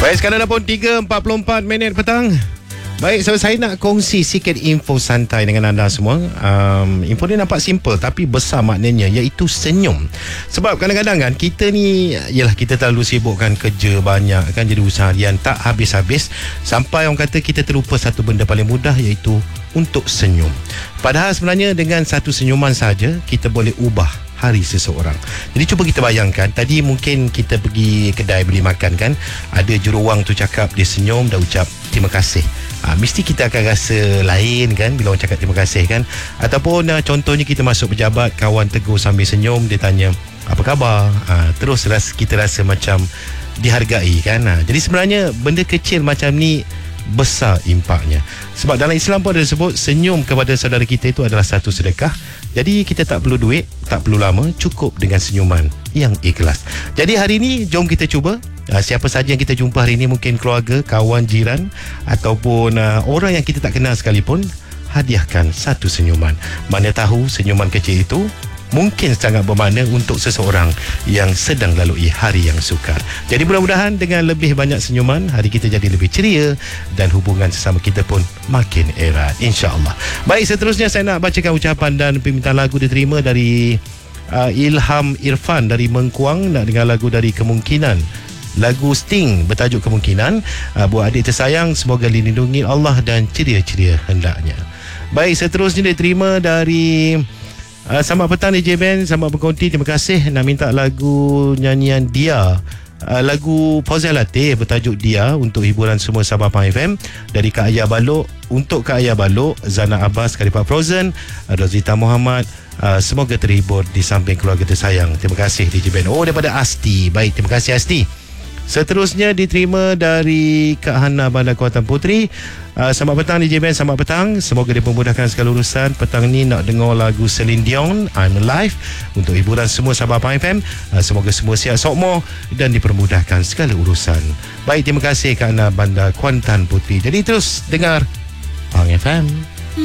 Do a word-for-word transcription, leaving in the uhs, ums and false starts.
Baik, sekarang dah pun tiga empat puluh empat minit petang. Baik, so saya nak kongsi sikit info santai dengan anda semua. um, Info ni nampak simple tapi besar maknanya, iaitu senyum. Sebab kadang-kadang kan kita ni, yalah, kita terlalu sibuk kan, kerja banyak kan, jadi usaha harian tak habis-habis, sampai orang kata kita terlupa satu benda paling mudah, iaitu untuk senyum. Padahal sebenarnya dengan satu senyuman saja kita boleh ubah hari seseorang. Jadi cuba kita bayangkan, tadi mungkin kita pergi kedai beli makan kan, ada juruawang tu cakap, dia senyum dah ucap terima kasih. Ha, mesti kita akan rasa lain kan bila orang cakap terima kasih kan. Ataupun uh, contohnya kita masuk pejabat, kawan tegur sambil senyum, dia tanya apa khabar, ha, terus rasa, kita rasa macam dihargai kan. Ha, jadi sebenarnya benda kecil macam ni besar impaknya. Sebab dalam Islam pun ada sebut senyum kepada saudara kita itu adalah satu sedekah. Jadi kita tak perlu duit, tak perlu lama, cukup dengan senyuman yang ikhlas. Jadi hari ini jom kita cuba. uh, Siapa saja yang kita jumpa hari ini, mungkin keluarga, kawan, jiran, ataupun uh, orang yang kita tak kenal sekalipun, hadiahkan satu senyuman. Mana tahu senyuman kecil itu mungkin sangat bermakna untuk seseorang yang sedang lalui hari yang sukar. Jadi mudah-mudahan dengan lebih banyak senyuman, hari kita jadi lebih ceria dan hubungan sesama kita pun makin erat, insya-Allah. Baik, seterusnya saya nak bacakan ucapan dan permintaan lagu diterima dari uh, Ilham Irfan dari Mengkuang. Nak dengar lagu dari Kemungkinan, lagu Sting bertajuk Kemungkinan. uh, Buat adik tersayang, semoga dilindungi Allah dan ceria-ceria hendaknya. Baik, seterusnya diterima dari Uh, selamat petang D J Ben, selamat berkonti, terima kasih. Nak minta lagu nyanyian Dia, uh, lagu Fauzal Latif bertajuk Dia untuk hiburan semua sahabat Pang F M. Dari Kak Ayah Balok, untuk Kak Ayah Balok, Zana Abbas, Khalifah Frozen, uh, Rozita Muhammad, uh, semoga terhibur di samping keluarga tersayang. Terima kasih D J Ben. Oh, daripada Asti. Baik, terima kasih Asti. Seterusnya diterima dari Kak Hana Bandar Kuantan Puteri. uh, Selamat petang D J Ben, selamat petang. Semoga dipermudahkan segala urusan. Petang ni nak dengar lagu Celine Dion, I'm Alive, untuk hiburan semua sahabat Pang F M. uh, Semoga semua sihat sokmo dan dipermudahkan segala urusan. Baik, terima kasih Kak Hana Bandar Kuantan Puteri. Jadi terus dengar Pang F M.